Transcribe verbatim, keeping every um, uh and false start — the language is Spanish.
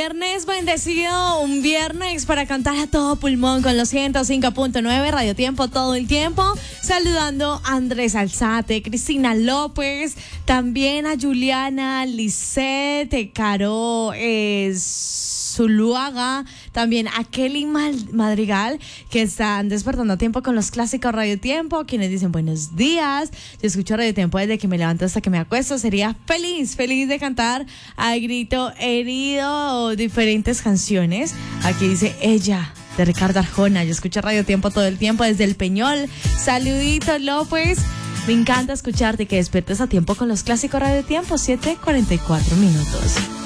viernes bendecido, un viernes para cantar a todo pulmón con los ciento cinco punto nueve Radio Tiempo todo el tiempo. Saludando a Andrés Alzate, Cristina López, también a Juliana, Lisette, Caro, eh, Zuluaga, también a Kelly Madrigal, que están despertando a tiempo con los clásicos Radio Tiempo, quienes dicen buenos días. Yo escucho Radio Tiempo desde que me levanto hasta que me acuesto. Sería feliz, feliz de cantar a grito herido diferentes canciones. Aquí dice ella, de Ricardo Arjona. Yo escucho Radio Tiempo todo el tiempo desde El Peñol. Saludito, López. Me encanta escucharte y que despiertes a tiempo con los clásicos Radio Tiempo. siete cuarenta y cuatro minutos.